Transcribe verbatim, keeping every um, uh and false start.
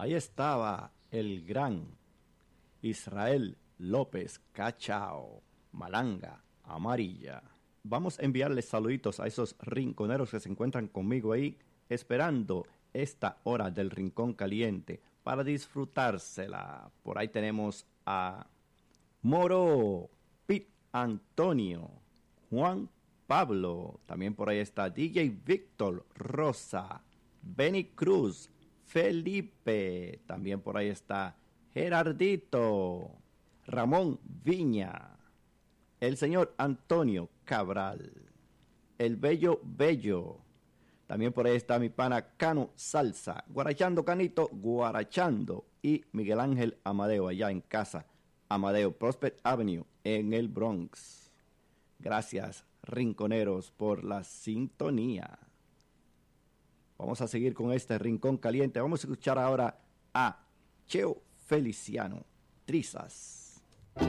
Ahí estaba el gran Israel López Cachao, Malanga Amarilla. Vamos a enviarles saluditos a esos rinconeros que se encuentran conmigo ahí, esperando esta hora del Rincón Caliente para disfrutársela. Por ahí tenemos a Moro, Pete Antonio, Juan Pablo, también por ahí está D J Víctor Rosa, Benny Cruz, Felipe, también por ahí está Gerardito, Ramón Viña, el señor Antonio Cabral, el Bello Bello, también por ahí está mi pana Cano Salsa, Guarachando Canito, Guarachando, y Miguel Ángel Amadeo allá en casa, Amadeo Prospect Avenue en el Bronx. Gracias, rinconeros, por la sintonía. Vamos a seguir con este Rincón Caliente. Vamos a escuchar ahora a Cheo Feliciano, Trizas.